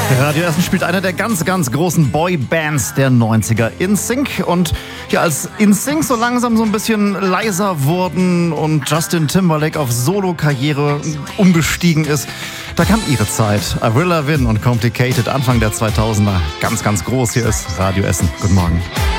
Radio Essen spielt eine der ganz, ganz großen Boybands der 90er, NSYNC. Und ja, als NSYNC so langsam so ein bisschen leiser wurden und Justin Timberlake auf Solo-Karriere umgestiegen ist, da kam ihre Zeit. Avril Lavigne und Complicated Anfang der 2000er. Ganz, ganz groß. Hier ist Radio Essen. Guten Morgen.